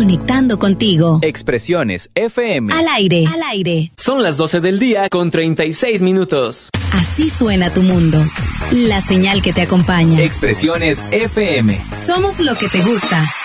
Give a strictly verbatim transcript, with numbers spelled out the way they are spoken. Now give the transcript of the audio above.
conectando contigo. Expresiones F M. Al aire, al aire. Son las doce del día con treinta y seis minutos. Así suena tu mundo. La señal que te acompaña. Expresiones F M. Somos lo que te gusta.